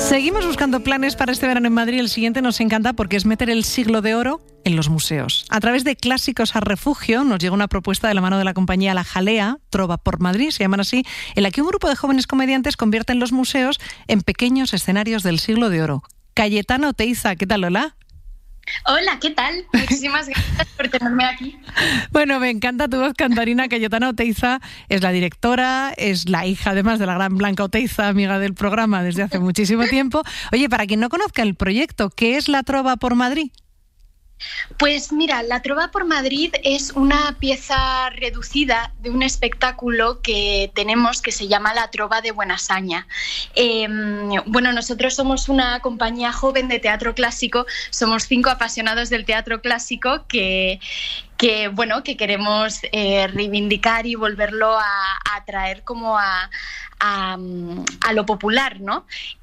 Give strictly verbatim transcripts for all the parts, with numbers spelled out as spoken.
Seguimos buscando planes para este verano en Madrid. El siguiente nos encanta porque es meter el siglo de oro en los museos. A través de Clásicos a Refugio nos llega una propuesta de la mano de la compañía La Jalea, Trova por Madrid, se llaman así, en la que un grupo de jóvenes comediantes convierten los museos en pequeños escenarios del siglo de oro. Cayetana Oteiza, ¿qué tal, Lola? Hola, ¿qué tal? Muchísimas gracias por tenerme aquí. Bueno, me encanta tu voz cantarina. Cayetana Oteiza es la directora, es la hija además de la gran Blanca Oteiza, amiga del programa desde hace muchísimo tiempo. Oye, para quien no conozca el proyecto, ¿qué es la Trova por Madrid? Pues mira, la Trova por Madrid es una pieza reducida de un espectáculo que tenemos que se llama La Trova de Buenasaña. Eh, bueno, nosotros somos una compañía joven de teatro clásico, somos cinco apasionados del teatro clásico que... que bueno, que queremos eh, reivindicar y volverlo a, a traer como a, a, a lo popular, ¿no?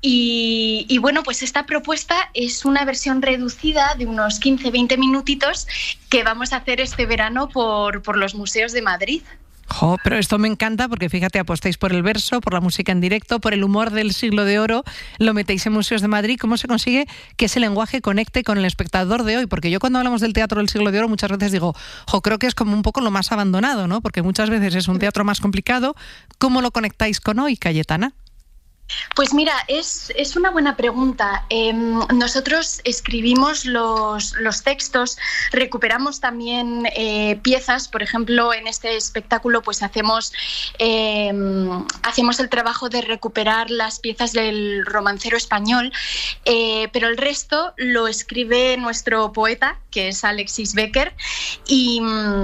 Y, y bueno, pues esta propuesta es una versión reducida de unos quince a veinte minutitos que vamos a hacer este verano por, por los museos de Madrid. Jo, pero esto me encanta porque fíjate, apostáis por el verso, por la música en directo, por el humor del siglo de oro, lo metéis en Museos de Madrid. ¿Cómo se consigue que ese lenguaje conecte con el espectador de hoy? Porque yo cuando hablamos del teatro del siglo de oro muchas veces digo, jo, creo que es como un poco lo más abandonado, ¿no? Porque muchas veces es un teatro más complicado. ¿Cómo lo conectáis con hoy, Cayetana? Pues mira, es, es una buena pregunta. Eh, nosotros escribimos los, los textos, recuperamos también eh, piezas. Por ejemplo, en este espectáculo pues hacemos, eh, hacemos el trabajo de recuperar las piezas del romancero español, eh, pero el resto lo escribe nuestro poeta, que es Alexis Becker, y,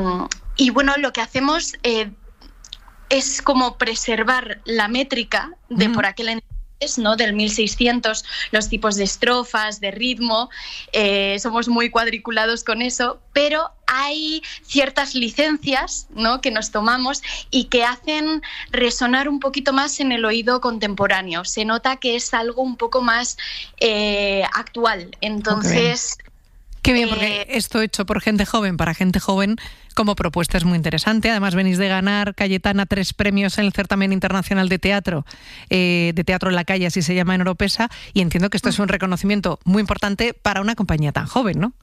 y bueno, lo que hacemos... Eh, es como preservar la métrica de por aquel entonces, ¿no? Del mil seiscientos, los tipos de estrofas, de ritmo, eh, somos muy cuadriculados con eso, pero hay ciertas licencias, ¿no? Que nos tomamos y que hacen resonar un poquito más en el oído contemporáneo. Se nota que es algo un poco más eh, actual. Entonces... Okay. Qué bien, porque esto hecho por gente joven, para gente joven, como propuesta es muy interesante. Además venís de ganar, Cayetana, tres premios en el Certamen Internacional de Teatro, eh, de Teatro en la Calle, así se llama en Oropesa, y entiendo que esto es un reconocimiento muy importante para una compañía tan joven, ¿no?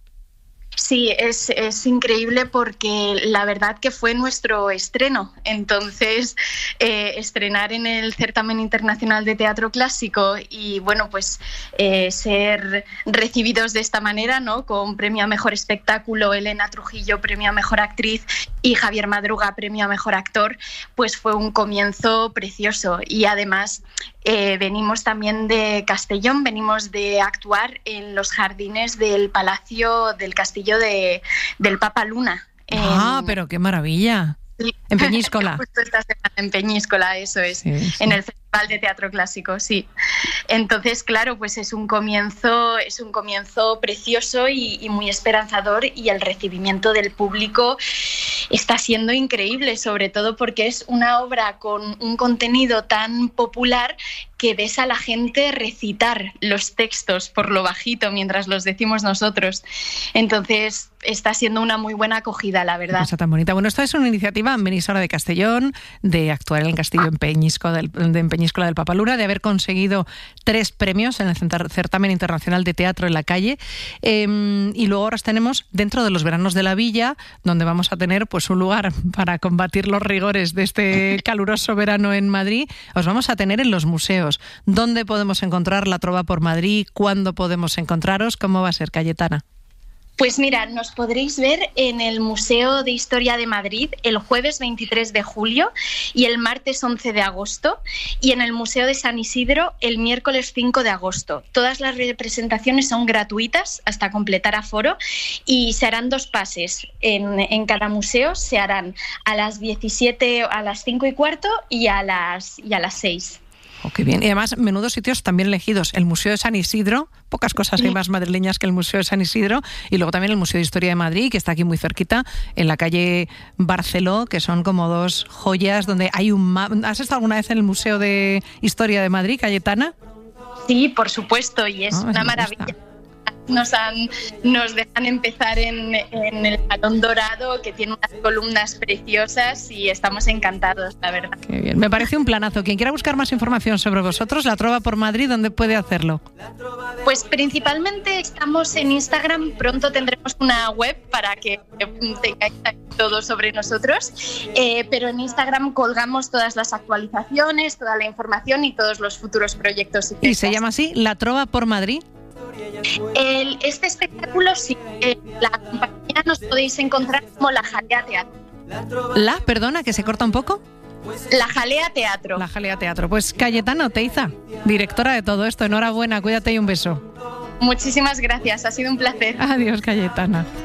Sí, es, es increíble porque la verdad que fue nuestro estreno. Entonces, eh, estrenar en el Certamen Internacional de Teatro Clásico y, bueno, pues eh, ser recibidos de esta manera, ¿no? Con premio a Mejor Espectáculo, Elena Trujillo, premio a Mejor Actriz y Javier Madruga, premio a Mejor Actor, pues fue un comienzo precioso. Y además eh, venimos también de Castellón, venimos de actuar en los jardines del Palacio del Castillo De, del Papa Luna. Ah, en, pero qué maravilla. Sí. En Peñíscola. Justo esta semana en Peñíscola, eso es, sí, sí. En el Festival de Teatro Clásico, sí. Entonces, claro, pues es un comienzo, es un comienzo precioso y, y muy esperanzador, y el recibimiento del público está siendo increíble, sobre todo porque es una obra con un contenido tan popular que ves a la gente recitar los textos por lo bajito mientras los decimos nosotros. Entonces, está siendo una muy buena acogida, la verdad. Cosa tan bonita. Bueno, esta es una iniciativa en venís ahora de Castellón, de actuar en el castillo en Peñíscola del, de en Peñíscola del Papa Luna, de haber conseguido tres premios en el Certamen Internacional de Teatro en la Calle. Eh, y luego ahora tenemos dentro de los veranos de la Villa, donde vamos a tener pues un lugar para combatir los rigores de este caluroso verano en Madrid. Os vamos a tener en los museos. ¿Dónde podemos encontrar la Trova por Madrid? ¿Cuándo podemos encontraros? ¿Cómo va a ser, Cayetana? Pues mira, nos podréis ver en el Museo de Historia de Madrid el jueves veintitrés de julio y el martes once de agosto, y en el Museo de San Isidro el miércoles cinco de agosto. Todas las representaciones son gratuitas hasta completar aforo y se harán dos pases. En, en cada museo se harán a las diecisiete, a las cinco y cuarto y a las, y a las seis. Oh, qué bien. Y además, menudos sitios también elegidos. El Museo de San Isidro, pocas cosas hay más madrileñas que el Museo de San Isidro, y luego también el Museo de Historia de Madrid, que está aquí muy cerquita, en la calle Barceló, que son como dos joyas donde hay un mapa. ¿Has estado alguna vez en el Museo de Historia de Madrid, Cayetana? Sí, por supuesto, y es Oh, una me maravilla. gusta. nos han nos dejan empezar en, en el Salón Dorado, que tiene unas columnas preciosas y estamos encantados, la verdad. Qué bien, me parece un planazo. Quien quiera buscar más información sobre vosotros, La Trova por Madrid, ¿dónde puede hacerlo? Pues principalmente estamos en Instagram, pronto tendremos una web para que tengáis todo sobre nosotros, eh, pero en Instagram colgamos todas las actualizaciones, toda la información y todos los futuros proyectos. ¿Y, ¿Y se llama así, La Trova por Madrid? El, este espectáculo, sí, eh, la compañía nos podéis encontrar como La Jalea Teatro. ¿La? Perdona, que se corta un poco. La Jalea Teatro. La Jalea Teatro. Pues Cayetana Oteiza, directora de todo esto, enhorabuena, cuídate y un beso. Muchísimas gracias, ha sido un placer. Adiós, Cayetana.